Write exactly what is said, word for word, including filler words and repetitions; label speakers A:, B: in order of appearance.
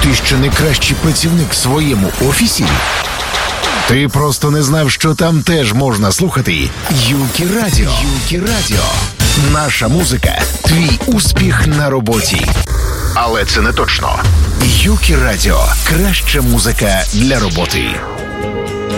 A: Ти що не кращий працівник в своєму офісі? Ти просто не знав, що там теж можна слухати Юкі Радіо. Юкі Радіо. Наша музика – твій успіх на роботі. Але це не точно. Юкі Радіо. Краща музика для роботи.